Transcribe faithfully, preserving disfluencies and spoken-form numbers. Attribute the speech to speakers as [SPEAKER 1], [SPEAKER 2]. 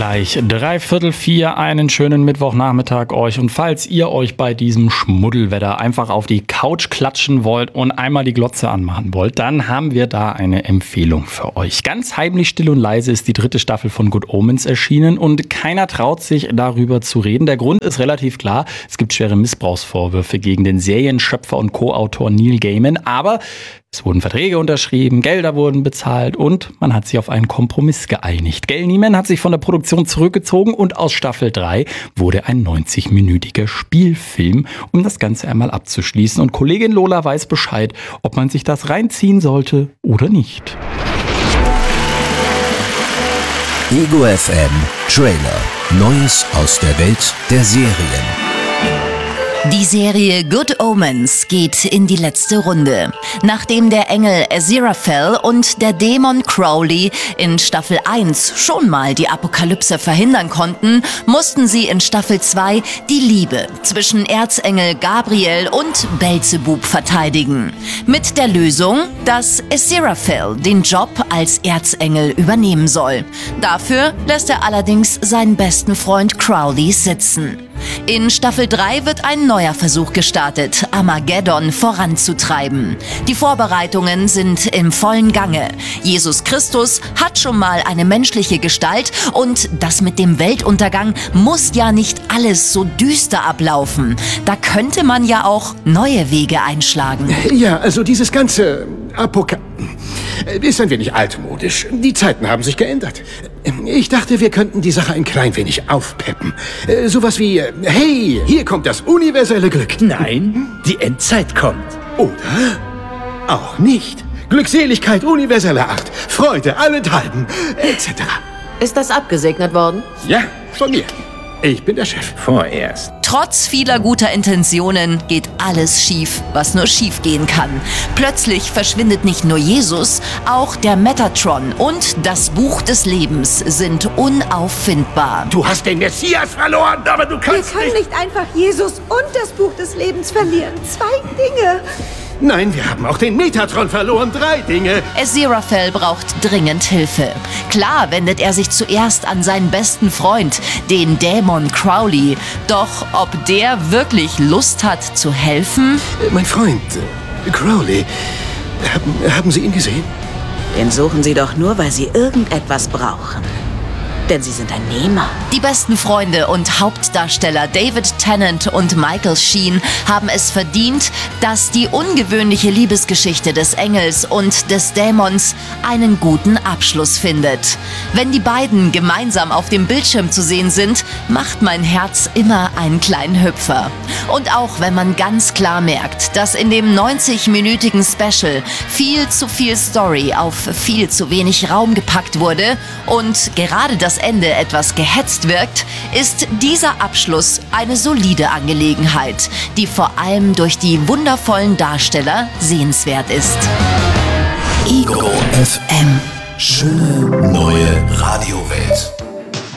[SPEAKER 1] gleich dreiviertel vier, einen schönen Mittwochnachmittag euch. Und falls ihr euch bei diesem Schmuddelwetter einfach auf die Couch klatschen wollt und einmal die Glotze anmachen wollt, dann haben wir da eine Empfehlung für euch. Ganz heimlich, still und leise ist die dritte Staffel von Good Omens erschienen und keiner traut sich darüber zu reden. Der Grund ist relativ klar. Es gibt schwere Missbrauchsvorwürfe gegen den Serienschöpfer und Co-Autor Neil Gaiman, aber es wurden Verträge unterschrieben, Gelder wurden bezahlt und man hat sich auf einen Kompromiss geeinigt. Gail Niemann hat sich von der Produktion zurückgezogen und aus Staffel drei wurde ein neunzig-minütiger Spielfilm, um das Ganze einmal abzuschließen. Und Kollegin Lola weiß Bescheid, ob man sich das reinziehen sollte oder nicht.
[SPEAKER 2] Ego F M Trailer. Neues aus der Welt der Serien.
[SPEAKER 3] Die Serie Good Omens geht in die letzte Runde. Nachdem der Engel Aziraphale und der Dämon Crowley in Staffel eins schon mal die Apokalypse verhindern konnten, mussten sie in Staffel zwei die Liebe zwischen Erzengel Gabriel und Belzebub verteidigen. Mit der Lösung, dass Aziraphale den Job als Erzengel übernehmen soll. Dafür lässt er allerdings seinen besten Freund Crowley sitzen. In Staffel drei wird ein neuer Versuch gestartet, Armageddon voranzutreiben. Die Vorbereitungen sind im vollen Gange. Jesus Christus hat schon mal eine menschliche Gestalt und das mit dem Weltuntergang muss ja nicht alles so düster ablaufen. Da könnte man ja auch neue Wege einschlagen.
[SPEAKER 4] Ja, also dieses ganze Apoka... ist ein wenig altmodisch. Die Zeiten haben sich geändert. Ich dachte, wir könnten die Sache ein klein wenig aufpeppen. Sowas wie, hey, hier kommt das universelle Glück.
[SPEAKER 5] Nein, die Endzeit kommt.
[SPEAKER 4] Oder auch nicht. Glückseligkeit universeller Art, Freude allenthalben, et cetera.
[SPEAKER 6] Ist das abgesegnet worden?
[SPEAKER 4] Ja, von mir. Ich bin der Chef.
[SPEAKER 5] Vorerst.
[SPEAKER 3] Trotz vieler guter Intentionen geht alles schief, was nur schief gehen kann. Plötzlich verschwindet nicht nur Jesus, auch der Metatron und das Buch des Lebens sind unauffindbar.
[SPEAKER 4] Du hast den Messias verloren, aber du kannst
[SPEAKER 7] Wir können
[SPEAKER 4] nicht...
[SPEAKER 7] nicht einfach Jesus und das Buch des Lebens verlieren. Zwei Dinge.
[SPEAKER 4] Nein, wir haben auch den Metatron verloren. Drei Dinge.
[SPEAKER 3] Aziraphale braucht dringend Hilfe. Klar wendet er sich zuerst an seinen besten Freund, den Dämon Crowley. Doch ob der wirklich Lust hat zu helfen?
[SPEAKER 4] Mein Freund, äh, Crowley, haben, haben Sie ihn gesehen?
[SPEAKER 6] Den suchen Sie doch nur, weil Sie irgendetwas brauchen. Denn Sie sind ein Nehmer.
[SPEAKER 3] Die besten Freunde und Hauptdarsteller David Tennant und Michael Sheen haben es verdient, dass die ungewöhnliche Liebesgeschichte des Engels und des Dämons einen guten Abschluss findet. Wenn die beiden gemeinsam auf dem Bildschirm zu sehen sind, macht mein Herz immer einen kleinen Hüpfer. Und auch wenn man ganz klar merkt, dass in dem neunzig-minütigen Special viel zu viel Story auf viel zu wenig Raum gepackt wurde und gerade das Ende etwas gehetzt wirkt, ist dieser Abschluss eine solide Angelegenheit, die vor allem durch die wundervollen Darsteller sehenswert ist.
[SPEAKER 2] Ego F M. Schöne neue Radiowelt.